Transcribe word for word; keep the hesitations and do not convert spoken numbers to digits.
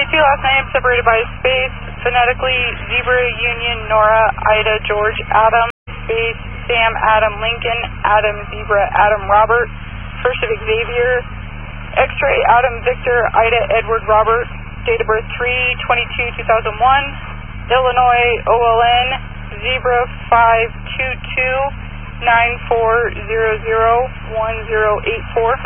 two, last name separated by space, phonetically, Zebra, Union, Nora, Ida, George, Adam, space, Sam, Adam, Lincoln, Adam, Zebra, Adam, Robert, first of Xavier, X-ray, Adam, Victor, Ida, Edward, Robert, date of birth three twenty-two two thousand one, Illinois, O L N, Zebra five two two nine four zero zero one zero eight four.